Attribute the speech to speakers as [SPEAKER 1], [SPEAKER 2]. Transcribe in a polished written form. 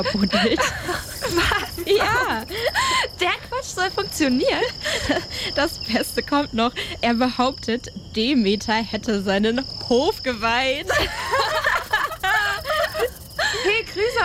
[SPEAKER 1] buddelt.
[SPEAKER 2] Was?
[SPEAKER 1] Ja,
[SPEAKER 2] Der Quatsch soll funktionieren?
[SPEAKER 1] das Beste kommt noch. Er behauptet, Demeter hätte seinen Hof geweiht.
[SPEAKER 2] Hey, Grüße